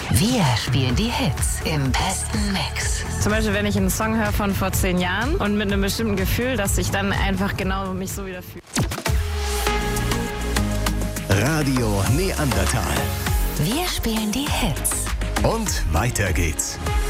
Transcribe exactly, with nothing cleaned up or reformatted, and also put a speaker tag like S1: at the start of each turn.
S1: Wir spielen die Hits im besten Mix.
S2: Zum Beispiel, wenn ich einen Song höre von vor zehn Jahren und mit einem bestimmten Gefühl, dass ich dann einfach genau mich so wieder fühle.
S3: Radio Neandertal.
S1: Wir spielen die Hits.
S3: Und weiter geht's.